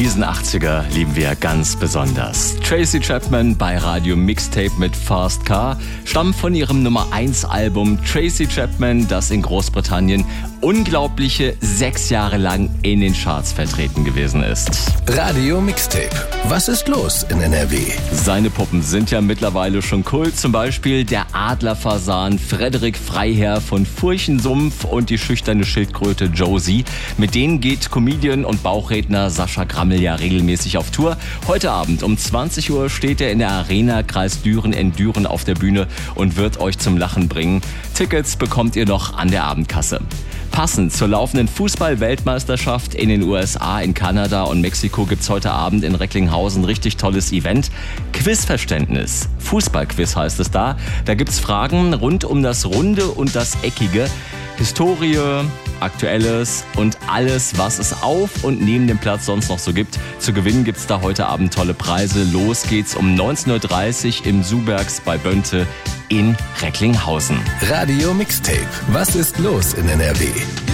Diesen 80er lieben wir ganz besonders. Tracy Chapman bei Radio Mixtape mit Fast Car stammt von ihrem Nummer 1 Album Tracy Chapman, das in Großbritannien unglaubliche 6 Jahre lang in den Charts vertreten gewesen ist. Radio Mixtape. Was ist los in NRW? Seine Puppen sind ja mittlerweile schon Kult, zum Beispiel der Adlerfasan Frederik Freiherr von Furchensumpf und die schüchterne Schildkröte Josie. Mit denen geht Comedian und Bauchredner Sascha Grammel ja regelmäßig auf Tour. Heute Abend um 20 Uhr steht er in der Arena Kreis Düren in Düren auf der Bühne und wird euch zum Lachen bringen. Tickets bekommt ihr noch an der Abendkasse. Passend zur laufenden Fußball-Weltmeisterschaft in den USA, in Kanada und Mexiko gibt's heute Abend in Recklinghausen ein richtig tolles Event. Quizverständnis. Fußballquiz heißt es da. Da gibt's Fragen rund um das Runde und das Eckige. Historie, Aktuelles und alles, was es auf und neben dem Platz sonst noch so gibt. Zu gewinnen gibt's da heute Abend tolle Preise. Los geht's um 19.30 Uhr im Subergs bei Bönte in Recklinghausen. Radio Mixtape. Was ist los in NRW?